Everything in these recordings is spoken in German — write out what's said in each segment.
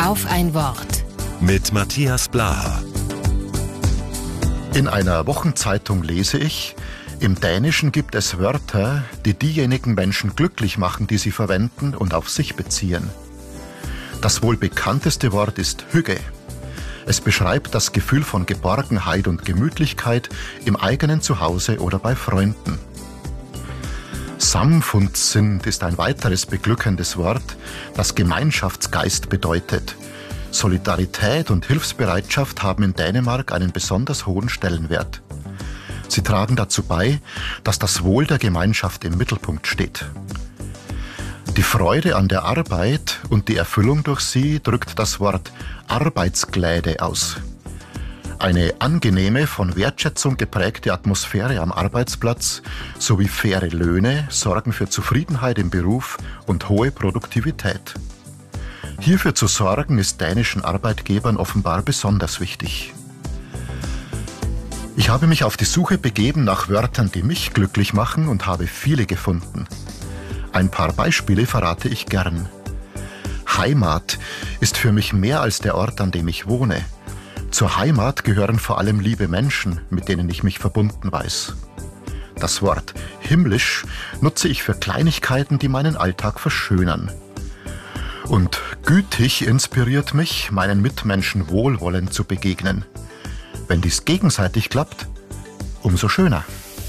Auf ein Wort. Mit Matthias Blaha. In einer Wochenzeitung lese ich, im Dänischen gibt es Wörter, die diejenigen Menschen glücklich machen, die sie verwenden und auf sich beziehen. Das wohl bekannteste Wort ist hygge. Es beschreibt das Gefühl von Geborgenheit und Gemütlichkeit im eigenen Zuhause oder bei Freunden. Samfundssind ist ein weiteres beglückendes Wort, das Gemeinschaftsgeist bedeutet. Solidarität und Hilfsbereitschaft haben in Dänemark einen besonders hohen Stellenwert. Sie tragen dazu bei, dass das Wohl der Gemeinschaft im Mittelpunkt steht. Die Freude an der Arbeit und die Erfüllung durch sie drückt das Wort Arbeitsgläde aus. Eine angenehme, von Wertschätzung geprägte Atmosphäre am Arbeitsplatz sowie faire Löhne sorgen für Zufriedenheit im Beruf und hohe Produktivität. Hierfür zu sorgen, ist dänischen Arbeitgebern offenbar besonders wichtig. Ich habe mich auf die Suche begeben nach Wörtern, die mich glücklich machen, und habe viele gefunden. Ein paar Beispiele verrate ich gern. Heimat ist für mich mehr als der Ort, an dem ich wohne. Zur Heimat gehören vor allem liebe Menschen, mit denen ich mich verbunden weiß. Das Wort himmlisch nutze ich für Kleinigkeiten, die meinen Alltag verschönern. Und gütig inspiriert mich, meinen Mitmenschen wohlwollend zu begegnen. Wenn dies gegenseitig klappt, umso schöner.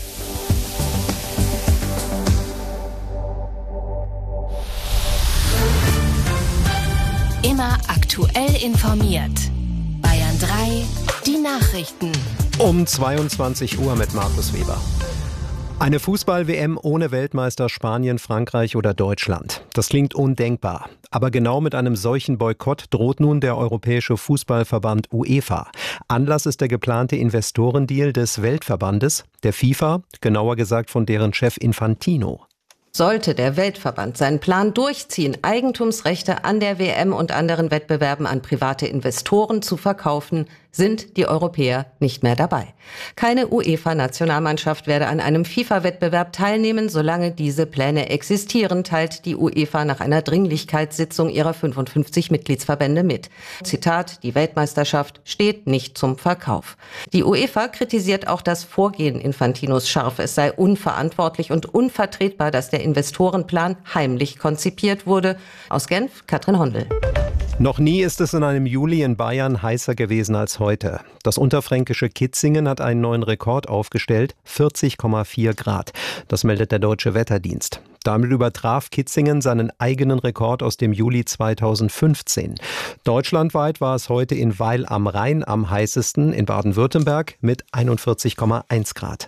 Immer aktuell informiert. Bayern 3, die Nachrichten. Um 22 Uhr mit Markus Weber. Eine Fußball-WM ohne Weltmeister Spanien, Frankreich oder Deutschland. Das klingt undenkbar. Aber genau mit einem solchen Boykott droht nun der Europäische Fußballverband UEFA. Anlass ist der geplante Investorendeal des Weltverbandes, der FIFA, genauer gesagt von deren Chef Infantino. Sollte der Weltverband seinen Plan durchziehen, Eigentumsrechte an der WM und anderen Wettbewerben an private Investoren zu verkaufen, sind die Europäer nicht mehr dabei. Keine UEFA-Nationalmannschaft werde an einem FIFA-Wettbewerb teilnehmen, solange diese Pläne existieren, teilt die UEFA nach einer Dringlichkeitssitzung ihrer 55 Mitgliedsverbände mit. Zitat: Die Weltmeisterschaft steht nicht zum Verkauf. Die UEFA kritisiert auch das Vorgehen Infantinos scharf. Es sei unverantwortlich und unvertretbar, dass der Investorenplan heimlich konzipiert wurde. Aus Genf, Katrin Hondel. Noch nie ist es in einem Juli in Bayern heißer gewesen als heute. Das unterfränkische Kitzingen hat einen neuen Rekord aufgestellt, 40,4 Grad. Das meldet der Deutsche Wetterdienst. Damit übertraf Kitzingen seinen eigenen Rekord aus dem Juli 2015. Deutschlandweit war es heute in Weil am Rhein am heißesten, in Baden-Württemberg mit 41,1 Grad.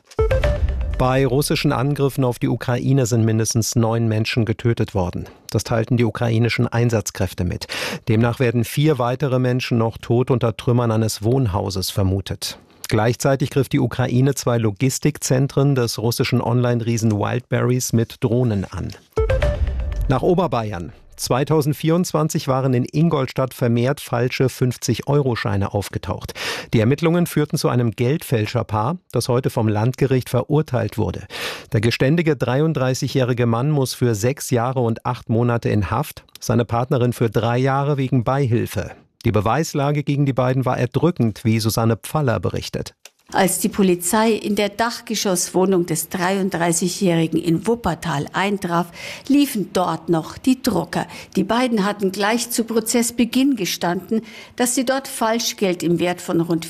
Bei russischen Angriffen auf die Ukraine sind mindestens 9 Menschen getötet worden. Das teilten die ukrainischen Einsatzkräfte mit. Demnach werden 4 weitere Menschen noch tot unter Trümmern eines Wohnhauses vermutet. Gleichzeitig griff die Ukraine 2 Logistikzentren des russischen Online-Riesen Wildberries mit Drohnen an. Nach Oberbayern. 2024 waren in Ingolstadt vermehrt falsche 50-Euro-Scheine aufgetaucht. Die Ermittlungen führten zu einem Geldfälscherpaar, das heute vom Landgericht verurteilt wurde. Der geständige 33-jährige Mann muss für 6 Jahre und 8 Monate in Haft, seine Partnerin für 3 Jahre wegen Beihilfe. Die Beweislage gegen die beiden war erdrückend, wie Susanne Pfaller berichtet. Als die Polizei in der Dachgeschosswohnung des 33-Jährigen in Wuppertal eintraf, liefen dort noch die Drucker. Die beiden hatten gleich zu Prozessbeginn gestanden, dass sie dort Falschgeld im Wert von rund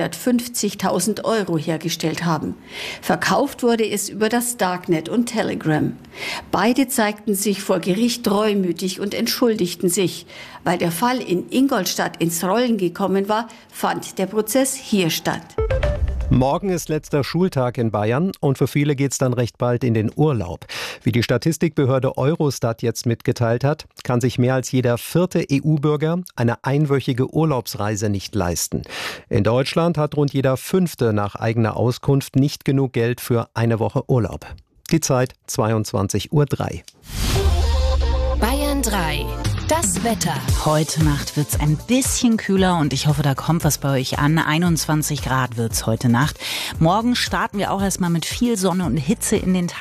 450.000 Euro hergestellt haben. Verkauft wurde es über das Darknet und Telegram. Beide zeigten sich vor Gericht reumütig und entschuldigten sich. Weil der Fall in Ingolstadt ins Rollen gekommen war, fand der Prozess hier statt. Morgen ist letzter Schultag in Bayern und für viele geht es dann recht bald in den Urlaub. Wie die Statistikbehörde Eurostat jetzt mitgeteilt hat, kann sich mehr als jeder 4. EU-Bürger eine einwöchige Urlaubsreise nicht leisten. In Deutschland hat rund jeder 5. nach eigener Auskunft nicht genug Geld für eine Woche Urlaub. Die Zeit 22:03 Uhr. Bayern 3. Das Wetter. Heute Nacht wird es ein bisschen kühler und ich hoffe, da kommt was bei euch an. 21 Grad wird es heute Nacht. Morgen starten wir auch erstmal mit viel Sonne und Hitze in den Tag.